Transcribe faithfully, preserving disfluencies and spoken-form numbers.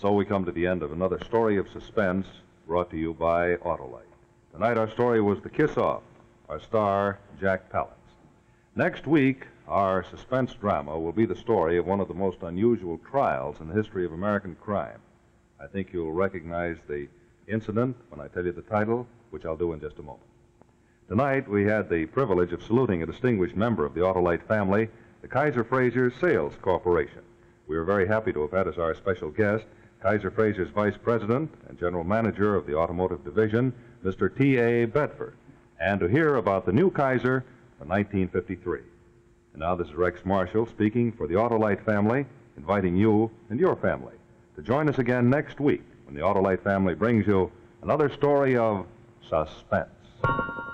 So we come to the end of another story of suspense brought to you by Autolite. Tonight our story was The Kiss-Off, our star, Jack Palance. Next week, our suspense drama will be the story of one of the most unusual trials in the history of American crime. I think you'll recognize the incident when I tell you the title, which I'll do in just a moment. Tonight, we had the privilege of saluting a distinguished member of the Autolite family, the Kaiser Frazer Sales Corporation. We are very happy to have had as our special guest Kaiser Frazer's Vice President and General Manager of the Automotive Division, Mister T A Bedford, and to hear about the new Kaiser for nineteen fifty-three. And now this is Rex Marshall speaking for the Autolite family, inviting you and your family to join us again next week when the Autolite family brings you another story of suspense.